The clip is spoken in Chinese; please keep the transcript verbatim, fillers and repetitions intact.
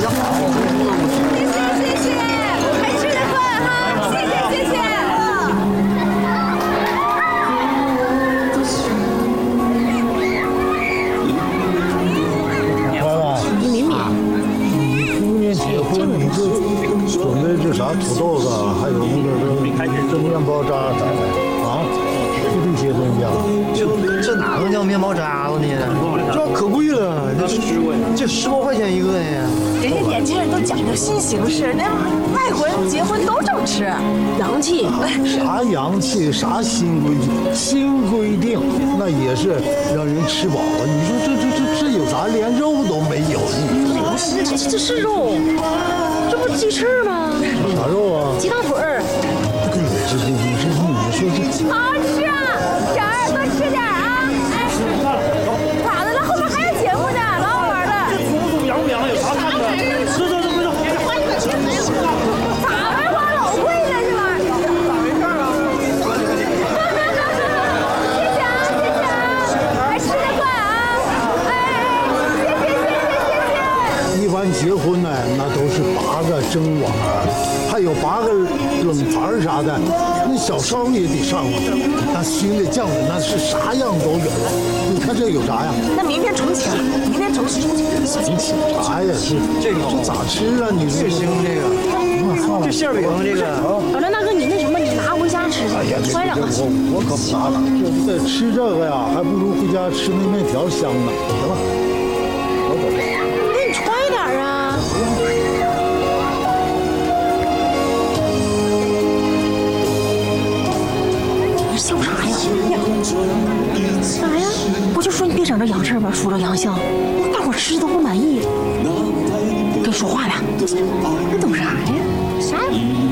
土豆子，还有那个这面包渣啊，就这些东西啊。 这这哪能叫面包渣子呢？这可贵了，这这十多块钱一个呢。 人家年轻人都讲究新形式，那外国人结婚都这么吃，洋气。 啥洋气？啥新规矩？新规定那也是让人吃饱了。你说这这这这有啥？连肉都没有。 不是，这这是肉，这不鸡翅吗？ 啥肉啊？ 鸡大腿儿。 对，这这你这你说这好吃啊！婶儿多吃点啊！哎，咋的了？后面还有节目呢，老好玩的。 这土土洋洋有啥看的？吃吃吃吃吃。 咋玩花老贵了这玩意儿？咋回事啊？谢谢啊，谢谢啊！来吃得快啊！哎，谢谢谢谢谢谢。 一般结婚呢，那都是八个蒸碗，还有八个冷盘啥的，那小烧也得上去，那熏的酱的那是啥样都有。你看这有啥呀？ 那明天重启，明天重启， 重启啥呀？是这个这咋吃啊？你这行这个，这馅饼这个。 老梁大哥，你那什么，你拿回家吃去。 哎呀， 揣两个。 我我可不拿了，这吃这个呀，还不如回家吃那面条香呢。行了，我走。 那你揣点啊。笑啥呀？啥呀？不就说你别整这洋事吧，输了洋相，大伙吃都不满意。跟说话呢，你懂啥呀？啥？